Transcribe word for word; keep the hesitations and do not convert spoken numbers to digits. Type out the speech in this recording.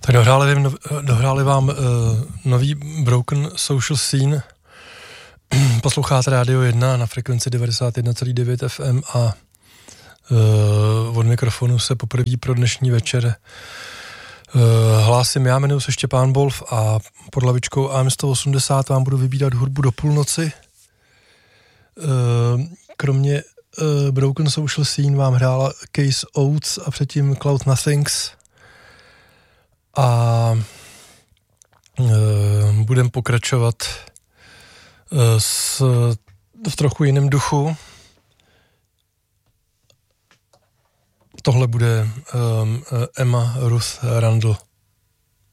Tak dohráli, vám, dohráli vám uh, nový Broken Social Scene. Posloucháte Rádio jedna na frekvenci devadesát jedna celá devět F M a uh, od mikrofonu se poprvé pro dnešní večer uh, hlásím já, jmenuji se Štěpán Wolf a pod lavičkou A M sto osmdesát vám budu vybírat hudbu do půlnoci. Uh, kromě uh, Broken Social Scene vám hrála Case Oates a předtím Cloud Nothings. A e, budeme pokračovat e, s, v trochu jiném duchu. Tohle bude e, Emma Ruth Randall.